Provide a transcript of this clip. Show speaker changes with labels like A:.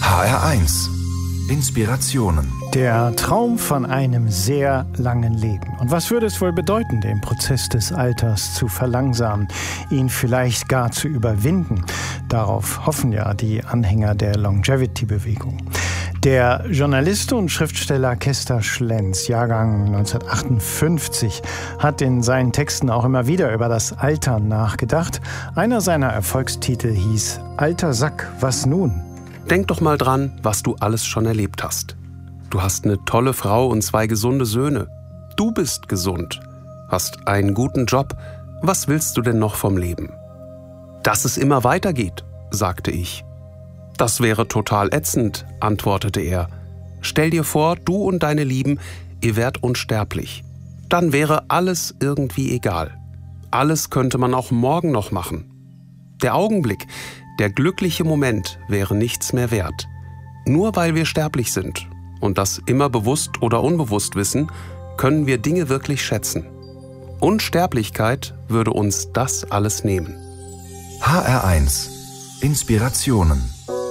A: HR1 Inspirationen.
B: Der Traum von einem sehr langen Leben. Und was würde es wohl bedeuten, den Prozess des Alters zu verlangsamen, ihn vielleicht gar zu überwinden? Darauf hoffen ja die Anhänger der Longevity-Bewegung. Der Journalist und Schriftsteller Kester Schlenz, Jahrgang 1958, hat in seinen Texten auch immer wieder über das Altern nachgedacht. Einer seiner Erfolgstitel hieß »Alter Sack, was nun?«
C: Denk doch mal dran, was du alles schon erlebt hast. Du hast eine tolle Frau und 2 gesunde Söhne. Du bist gesund, hast einen guten Job. Was willst du denn noch vom Leben? Dass es immer weitergeht, sagte ich. Das wäre total ätzend, antwortete er. Stell dir vor, du und deine Lieben, ihr wärt unsterblich. Dann wäre alles irgendwie egal. Alles könnte man auch morgen noch machen. Der Augenblick, der glückliche Moment wäre nichts mehr wert. Nur weil wir sterblich sind und das immer bewusst oder unbewusst wissen, können wir Dinge wirklich schätzen. Unsterblichkeit würde uns das alles nehmen.
A: HR1 Inspirationen.